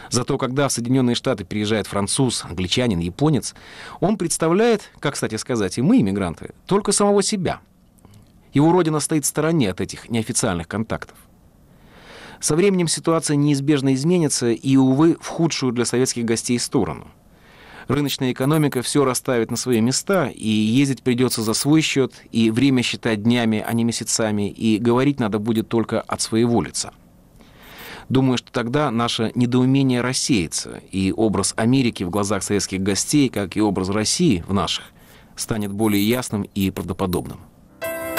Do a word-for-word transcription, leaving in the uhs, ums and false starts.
Зато когда в Соединенные Штаты приезжает француз, англичанин, японец, он представляет, как, кстати сказать, и мы, иммигранты, только самого себя. Его родина стоит в стороне от этих неофициальных контактов. Со временем ситуация неизбежно изменится и, увы, в худшую для советских гостей сторону. Рыночная экономика все расставит на свои места, и ездить придется за свой счет, и время считать днями, а не месяцами, и говорить надо будет только от своего лица. Думаю, что тогда наше недоумение рассеется, и образ Америки в глазах советских гостей, как и образ России в наших, станет более ясным и правдоподобным.